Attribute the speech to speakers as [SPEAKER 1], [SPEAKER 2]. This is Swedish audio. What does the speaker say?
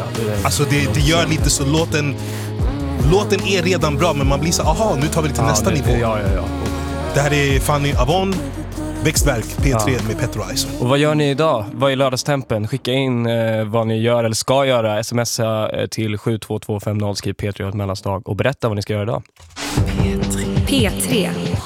[SPEAKER 1] Alltså det gör lite så låten är redan bra, men man blir så aha, nu tar vi det till nästa nivå.
[SPEAKER 2] Ja.
[SPEAKER 1] Det här är Fanny Avon, Växtverk, P3 med Petro Ice.
[SPEAKER 2] Och vad gör ni idag? Vad är lördagstempen? Skicka in vad ni gör eller ska göra. Smsa till 72250, skriv P3 och ett mellanslag och berätta vad ni ska göra idag.
[SPEAKER 3] P3.